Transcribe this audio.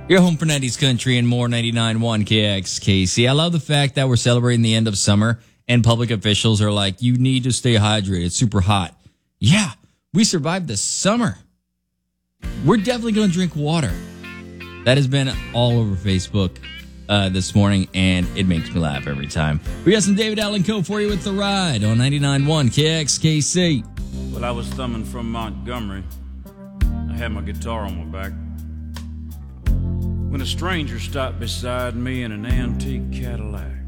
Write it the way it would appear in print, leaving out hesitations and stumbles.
Your home for 90s country and more. 99.1 KXKC. I love the fact that we're celebrating the end of summer and public officials are like, you need to stay hydrated. It's super hot. Yeah, we survived the summer. We're definitely going to drink water. That has been all over Facebook this morning, and it makes me laugh every time. We got some David Allen Coe for you with The Ride on 99.1 KXKC. Well, I was thumbing from Montgomery. I had my guitar on my back when a stranger stopped beside me in an antique Cadillac.